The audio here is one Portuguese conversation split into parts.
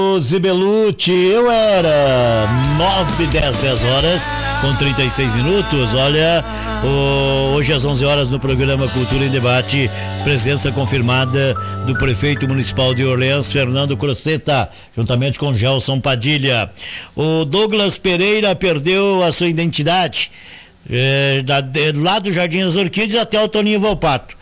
Zibelucci, eu era 10 horas com 36 minutos. Olha, hoje às 11 horas no programa Cultura em Debate, presença confirmada do prefeito municipal de Orleans, Fernando Crocetta, juntamente com Gelson Padilha. O Douglas Pereira perdeu a sua identidade, lá do Jardim das Orquídeas até o Toninho Volpato.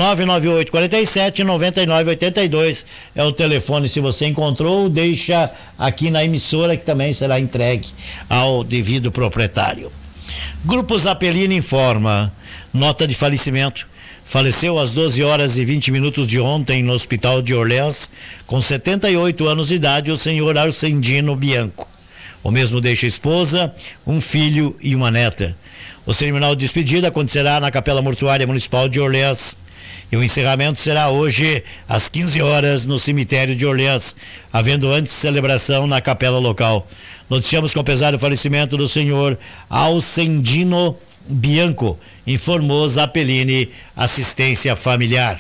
998-47-9982 é o telefone. Se você encontrou, deixa aqui na emissora, que também será entregue ao devido proprietário. Grupo Zappellini informa: nota de falecimento. Faleceu às 12 horas e 20 minutos de ontem no hospital de Orleans, com 78 anos de idade, o senhor Arcendino Bianco. O mesmo deixa esposa, um filho e uma neta. O cerimonial de despedida acontecerá na Capela Mortuária Municipal de Orleans. E o encerramento será hoje às 15 horas no cemitério de Orleans, havendo antes celebração na capela local. Noticiamos com pesar o falecimento do senhor Arcendino Bianco, informou Zappellini Assistência Familiar.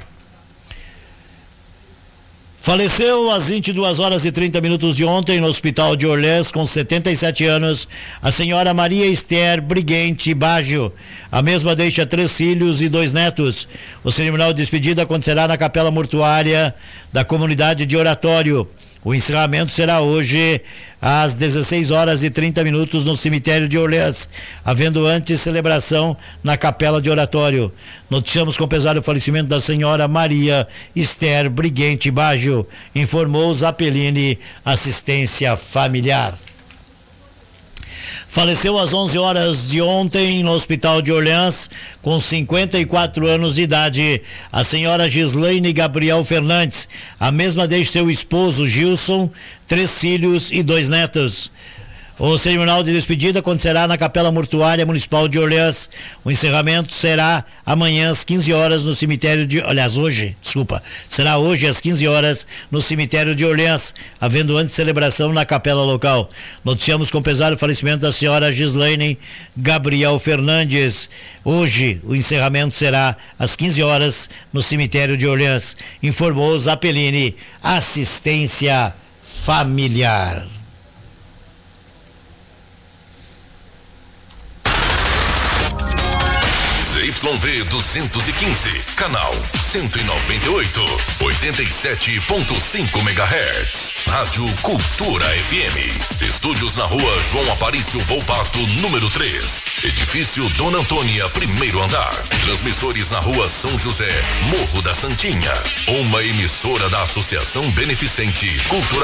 Faleceu às 22 horas e 30 minutos de ontem no hospital de Orleans, com 77 anos, a senhora Maria Esther Briguente Baggio. A mesma deixa 3 filhos e 2 netos. O cerimonial de despedida acontecerá na capela mortuária da comunidade de Oratório. O encerramento será hoje às 16 horas e 30 minutos no cemitério de Orleans, havendo antes celebração na capela de Oratório. Noticiamos com pesar o falecimento da senhora Maria Esther Briguente Baggio, informou Zappellini Assistência Familiar. Faleceu às 11 horas de ontem no hospital de Orleans, com 54 anos de idade, a senhora Gislaine Gabriel Fernandes. A mesma deixa seu esposo Gilson, 3 filhos e 2 netos. O cerimonial de despedida acontecerá na Capela Mortuária Municipal de Orleans. O encerramento será amanhã às 15 horas no cemitério de... Será hoje às 15 horas no cemitério de Orleans, havendo antes celebração na capela local. Noticiamos com pesar o falecimento da senhora Gislaine Gabriel Fernandes. Hoje o encerramento será às 15 horas no cemitério de Orleans, informou Zappellini Assistência Familiar. ZYV 215, canal 198, 87.5 MHz. Rádio Cultura FM. Estúdios na rua João Aparício Volpato, número 3. Edifício Dona Antônia, primeiro andar. Transmissores na rua São José, Morro da Santinha. Uma emissora da Associação Beneficente Cultural